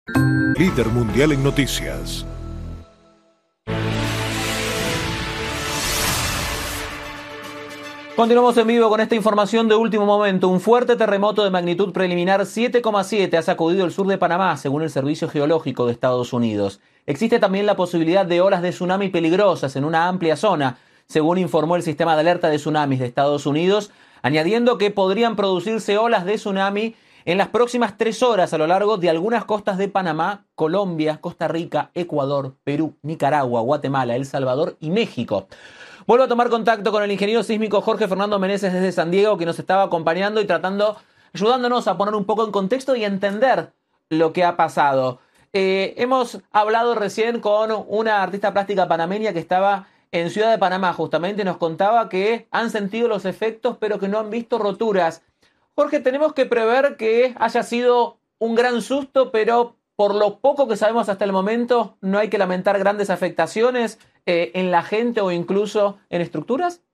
Líder mundial en noticias. Continuamos en vivo con esta información de último momento. Un fuerte terremoto de magnitud preliminar 7,7 ha sacudido el sur de Panamá, según el Servicio Geológico de Estados Unidos. Existe también la posibilidad de olas de tsunami peligrosas en una amplia zona, según informó el Sistema de Alerta de Tsunamis de Estados Unidos, añadiendo que podrían producirse olas de tsunami en las próximas 3 horas a lo largo de algunas costas de Panamá, Colombia, Costa Rica, Ecuador, Perú, Nicaragua, Guatemala, El Salvador y México. Vuelvo a tomar contacto con el ingeniero sísmico Jorge Fernando Meneses desde San Diego, que nos estaba acompañando y ayudándonos a poner un poco en contexto y a entender lo que ha pasado. Hemos hablado recién con una artista plástica panameña que estaba en Ciudad de Panamá, justamente, y nos contaba que han sentido los efectos, pero que no han visto roturas. Jorge, tenemos que prever que haya sido un gran susto, pero por lo poco que sabemos hasta el momento, no hay que lamentar grandes afectaciones en la gente o incluso en estructuras.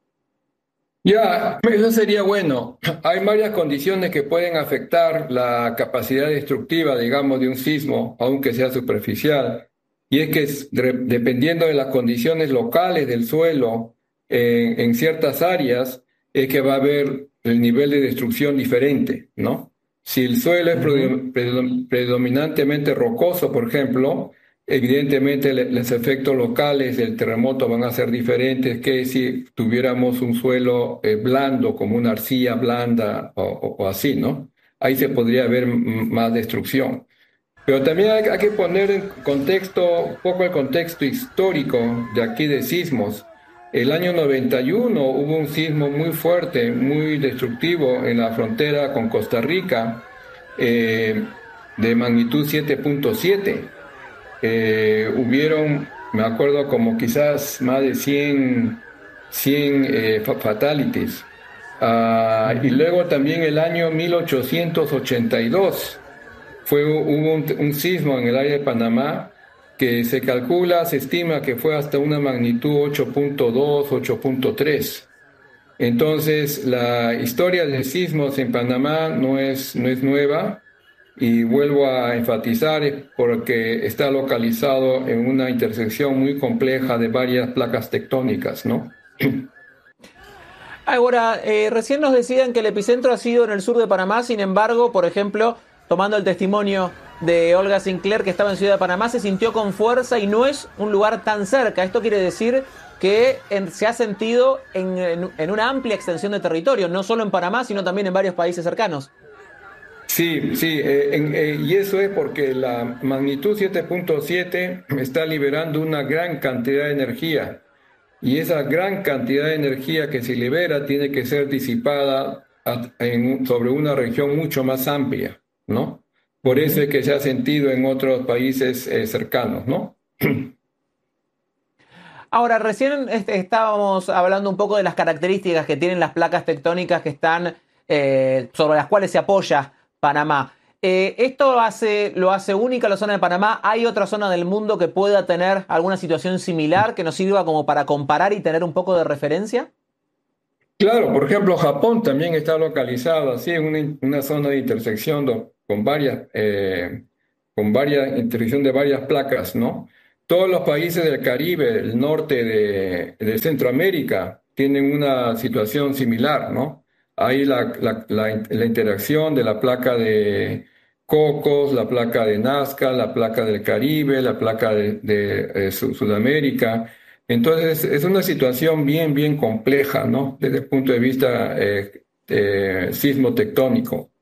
Eso sería bueno. Hay varias condiciones que pueden afectar la capacidad destructiva, digamos, de un sismo, aunque sea superficial. Y es que dependiendo de las condiciones locales del suelo en ciertas áreas, es que va a haber el nivel de destrucción diferente, ¿no? Si el suelo es predominantemente rocoso, por ejemplo, evidentemente los efectos locales del terremoto van a ser diferentes que si tuviéramos un suelo blando, como una arcilla blanda o así, ¿no? Ahí se podría ver más destrucción. Pero también hay que poner en contexto, un poco el contexto histórico de aquí de sismos. El año 91 hubo un sismo muy fuerte, muy destructivo en la frontera con Costa Rica, de magnitud 7.7. Hubieron, me acuerdo, como quizás más de 100 fatalities. Y luego también el año 1882 hubo un sismo en el área de Panamá que se estima que fue hasta una magnitud 8.2, 8.3. Entonces, la historia de sismos en Panamá no es nueva, y vuelvo a enfatizar porque está localizado en una intersección muy compleja de varias placas tectónicas, ¿no? Ahora, recién nos decían que el epicentro ha sido en el sur de Panamá, sin embargo, por ejemplo, tomando el testimonio de Olga Sinclair, que estaba en Ciudad de Panamá, se sintió con fuerza y no es un lugar tan cerca. Esto quiere decir que se ha sentido en una amplia extensión de territorio, no solo en Panamá, sino también en varios países cercanos. Sí, y eso es porque la magnitud 7.7 está liberando una gran cantidad de energía, y esa gran cantidad de energía que se libera tiene que ser disipada sobre una región mucho más amplia, ¿no? Por eso es que se ha sentido en otros países cercanos, ¿no? Ahora, recién estábamos hablando un poco de las características que tienen las placas tectónicas que están sobre las cuales se apoya Panamá. ¿Esto lo hace única la zona de Panamá? ¿Hay otra zona del mundo que pueda tener alguna situación similar que nos sirva como para comparar y tener un poco de referencia? Claro, por ejemplo, Japón también está localizado así en una zona de intersección con varias intersección de varias placas, ¿no? Todos los países del Caribe, el norte de Centroamérica, tienen una situación similar, ¿no? Hay la interacción de la placa de Cocos, la placa de Nazca, la placa del Caribe, la placa de Sudamérica. Entonces, es una situación bien compleja, ¿no? Desde el punto de vista sismotectónico.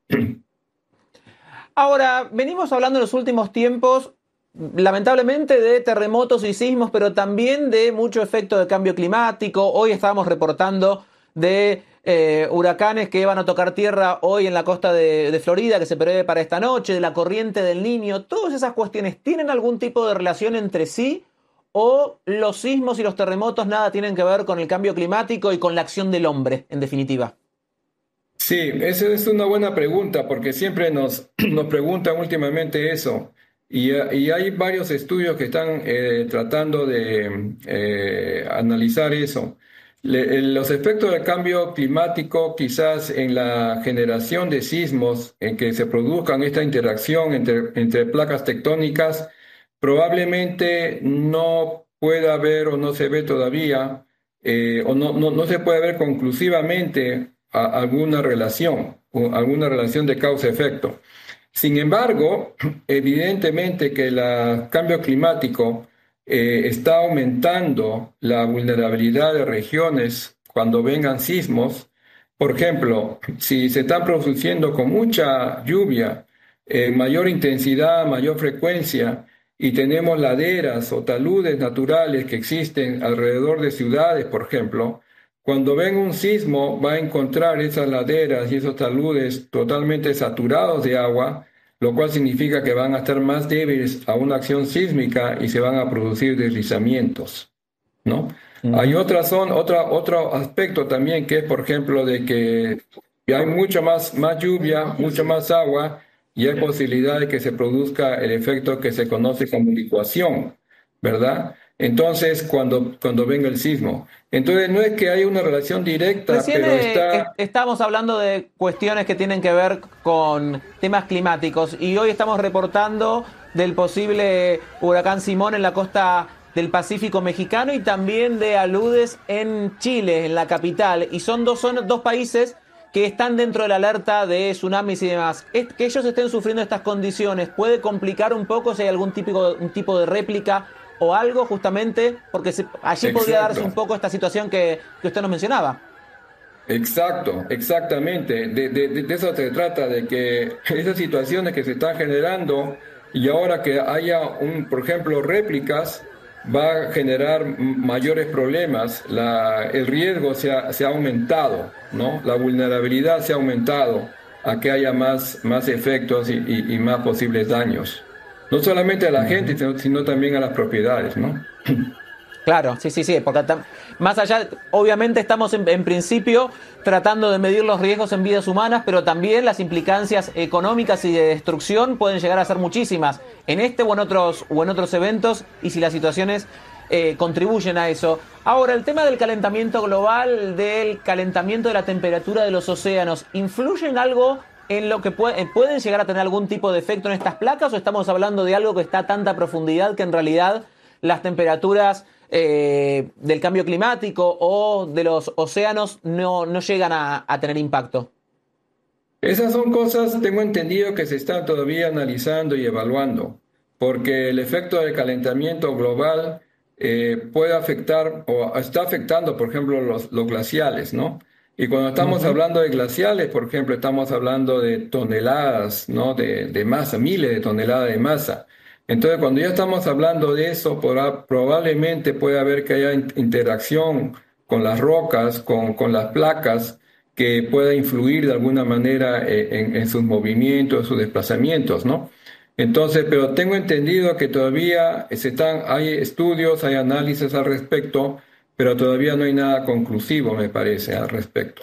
Ahora, venimos hablando en los últimos tiempos, lamentablemente, de terremotos y sismos, pero también de mucho efecto de cambio climático. Hoy estábamos reportando de huracanes que van a tocar tierra hoy en la costa de Florida, que se prevé para esta noche, de la corriente del Niño. Todas esas cuestiones, ¿tienen algún tipo de relación entre sí? ¿O los sismos y los terremotos nada tienen que ver con el cambio climático y con la acción del hombre, en definitiva? Sí, esa es una buena pregunta, porque siempre nos preguntan últimamente eso. Y hay varios estudios que están tratando de analizar eso. Los efectos del cambio climático, quizás en la generación de sismos, en que se produzcan esta interacción entre placas tectónicas, probablemente no pueda haber o no se ve todavía, o no se puede ver conclusivamente alguna relación de causa-efecto. Sin embargo, evidentemente que el cambio climático está aumentando la vulnerabilidad de regiones cuando vengan sismos. Por ejemplo, si se están produciendo con mucha lluvia, mayor intensidad, mayor frecuencia, y tenemos laderas o taludes naturales que existen alrededor de ciudades, por ejemplo, cuando venga un sismo va a encontrar esas laderas y esos taludes totalmente saturados de agua, lo cual significa que van a estar más débiles a una acción sísmica y se van a producir deslizamientos, ¿no? Hay otro aspecto también que es, por ejemplo, de que hay mucho más lluvia, mucho más agua y hay posibilidad de que se produzca el efecto que se conoce como licuación, ¿verdad? Entonces, cuando venga el sismo. Entonces, no es que haya una relación directa, Recién pero está... estamos hablando de cuestiones que tienen que ver con temas climáticos y hoy estamos reportando del posible huracán Simón en la costa del Pacífico mexicano y también de aludes en Chile, en la capital. Y son dos países que están dentro de la alerta de tsunamis y demás. Que ellos estén sufriendo estas condiciones puede complicar un poco si hay un tipo de réplica o algo, justamente porque allí podría darse un poco esta situación que usted nos mencionaba. Exacto, exactamente. De eso se trata, de que esas situaciones que se están generando y ahora que haya por ejemplo, réplicas, va a generar mayores problemas. El riesgo se ha aumentado, ¿no? La vulnerabilidad se ha aumentado a que haya más efectos y más posibles daños. No solamente a la gente, sino también a las propiedades, ¿no? Claro, sí, porque más allá, obviamente estamos en principio tratando de medir los riesgos en vidas humanas, pero también las implicancias económicas y de destrucción pueden llegar a ser muchísimas en este o en otros eventos y si las situaciones contribuyen a eso. Ahora, el tema del calentamiento global, del calentamiento de la temperatura de los océanos, ¿influye en algo en lo que pueden llegar a tener algún tipo de efecto en estas placas o estamos hablando de algo que está a tanta profundidad que en realidad las temperaturas del cambio climático o de los océanos no llegan a tener impacto? Esas son cosas, tengo entendido, que se están todavía analizando y evaluando, porque el efecto del calentamiento global puede afectar o está afectando, por ejemplo, los glaciales, ¿no? Y cuando estamos hablando de glaciales, por ejemplo, estamos hablando de toneladas, ¿no? de masa, miles de toneladas de masa. Entonces, cuando ya estamos hablando de eso, probablemente puede haber que haya interacción con las rocas, con las placas, que pueda influir de alguna manera en sus movimientos, sus desplazamientos, ¿no? Entonces, pero tengo entendido que todavía hay estudios, hay análisis al respecto, pero todavía no hay nada conclusivo, me parece, al respecto.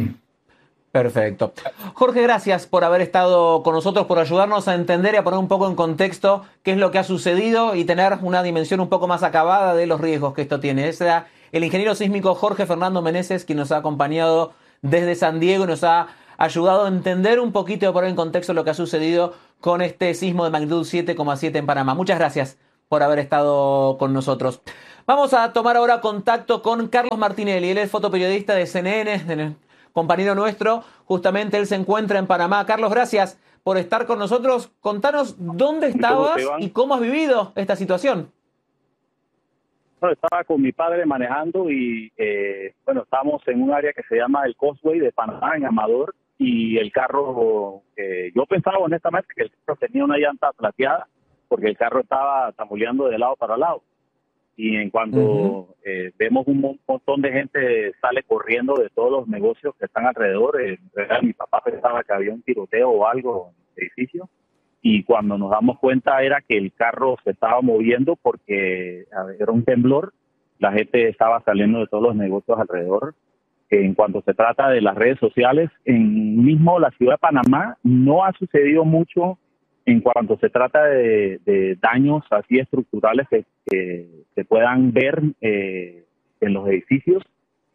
Perfecto. Jorge, gracias por haber estado con nosotros, por ayudarnos a entender y a poner un poco en contexto qué es lo que ha sucedido y tener una dimensión un poco más acabada de los riesgos que esto tiene. Ese era el ingeniero sísmico Jorge Fernando Meneses, quien nos ha acompañado desde San Diego y nos ha ayudado a entender un poquito y a poner en contexto lo que ha sucedido con este sismo de magnitud 7,7 en Panamá. Muchas gracias por haber estado con nosotros. Vamos a tomar ahora contacto con Carlos Martinelli. Él es fotoperiodista de CNN, compañero nuestro. Justamente él se encuentra en Panamá. Carlos, gracias por estar con nosotros. Contanos dónde estabas y cómo has vivido esta situación. Bueno, estaba con mi padre manejando y, estamos en un área que se llama el Causeway de Panamá, en Amador, y el carro, yo pensaba honestamente que el carro tenía una llanta plateada, porque el carro estaba tamboleando de lado para lado. Y en cuanto vemos un montón de gente sale corriendo de todos los negocios que están alrededor, mi papá pensaba que había un tiroteo o algo en el edificio. Y cuando nos damos cuenta era que el carro se estaba moviendo porque era un temblor, la gente estaba saliendo de todos los negocios alrededor. En cuanto se trata de las redes sociales, en mismo la ciudad de Panamá no ha sucedido mucho en cuanto se trata de daños así estructurales que se puedan ver en los edificios.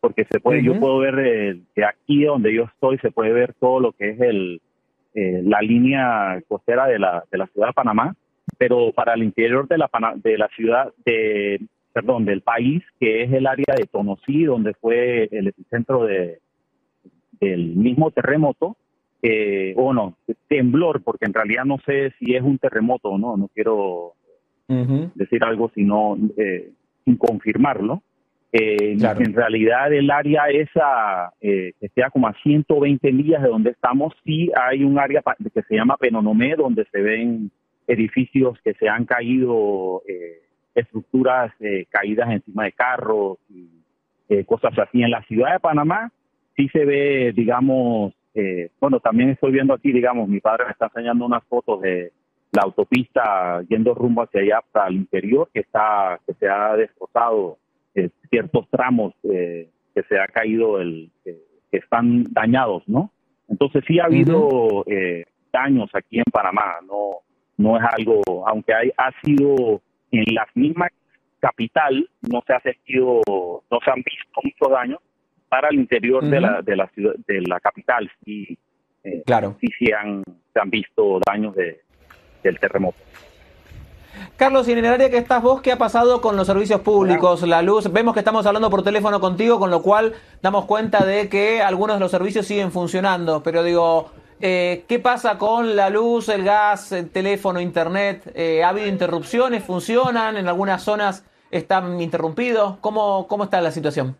porque se puede, yo puedo ver de aquí donde yo estoy, se puede ver todo lo que es la línea costera de la ciudad de Panamá, pero para el interior de la ciudad, del país, que es el área de Tonosí, donde fue el epicentro del mismo terremoto, temblor, porque en realidad no sé si es un terremoto o no quiero decir algo sin confirmarlo. Claro. En realidad el área esa, que sea como a 120 millas de donde estamos, sí hay un área que se llama Penonomé, donde se ven edificios que se han caído, estructuras caídas encima de carros y cosas así. En la ciudad de Panamá sí se ve, digamos, también estoy viendo aquí, digamos, mi padre me está enseñando unas fotos de la autopista yendo rumbo hacia allá, para el interior, que se ha destrozado ciertos tramos, que se ha caído, que están dañados, ¿no? Entonces sí ha habido daños aquí en Panamá, no es algo, aunque ha sido en la misma capital, no se han visto muchos daños. Para el interior de la ciudad, de la capital, sí, claro. sí se han visto daños del terremoto. Carlos, y en el área que estás vos, ¿qué ha pasado con los servicios públicos, la luz? Vemos que estamos hablando por teléfono contigo, con lo cual damos cuenta de que algunos de los servicios siguen funcionando, pero digo, ¿qué pasa con la luz, el gas, el teléfono, internet? ¿Ha habido interrupciones? ¿Funcionan? ¿En algunas zonas están interrumpidos? ¿Cómo está la situación?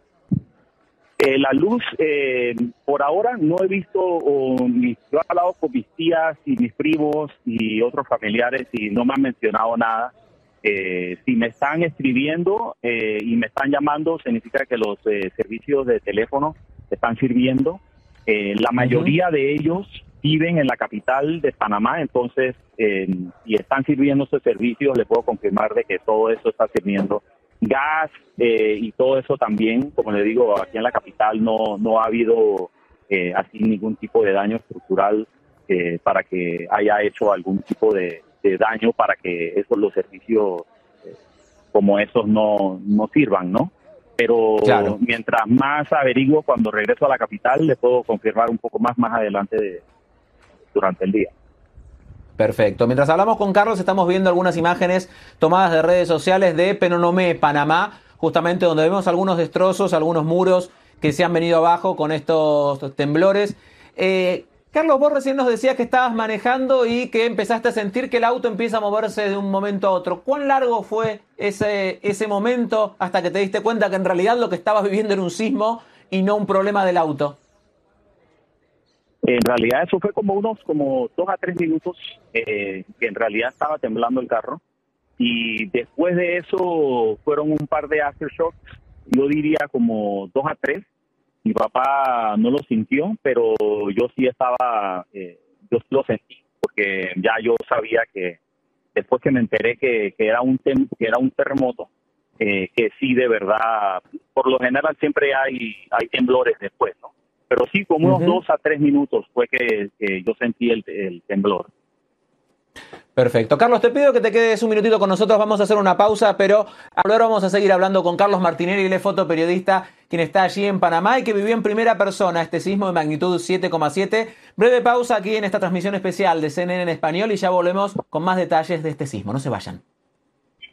La luz, por ahora no he visto, yo he hablado con mis tías y mis primos y otros familiares y no me han mencionado nada. Si me están escribiendo y me están llamando, significa que los servicios de teléfono están sirviendo. La mayoría de ellos viven en la capital de Panamá, entonces si están sirviendo esos servicios, les puedo confirmar de que todo eso está sirviendo. Gas y todo eso también, como le digo, aquí en la capital no ha habido así ningún tipo de daño estructural para que haya hecho algún tipo de daño para que los servicios como esos no sirvan, ¿no? Pero claro, mientras más averiguo, cuando regreso a la capital, le puedo confirmar un poco más adelante durante el día. Perfecto. Mientras hablamos con Carlos, estamos viendo algunas imágenes tomadas de redes sociales de Penonomé, Panamá, justamente donde vemos algunos destrozos, algunos muros que se han venido abajo con estos temblores. Carlos, vos recién nos decías que estabas manejando y que empezaste a sentir que el auto empieza a moverse de un momento a otro. ¿Cuán largo fue ese momento hasta que te diste cuenta que en realidad lo que estabas viviendo era un sismo y no un problema del auto? En realidad eso fue como 2 a 3 minutos que en realidad estaba temblando el carro, y después de eso fueron un par de aftershocks, yo diría como 2 a 3. Mi papá no lo sintió, pero yo sí yo lo sentí, porque ya yo sabía que después que me enteré que era un terremoto, que sí, de verdad, por lo general siempre hay temblores después, ¿no? Pero sí, como unos 2 a 3 minutos fue que yo sentí el temblor. Perfecto. Carlos, te pido que te quedes un minutito con nosotros. Vamos a hacer una pausa, pero ahora vamos a seguir hablando con Carlos Martinelli, él es fotoperiodista, quien está allí en Panamá y que vivió en primera persona este sismo de magnitud 7,7. Breve pausa aquí en esta transmisión especial de CNN en español y ya volvemos con más detalles de este sismo. No se vayan.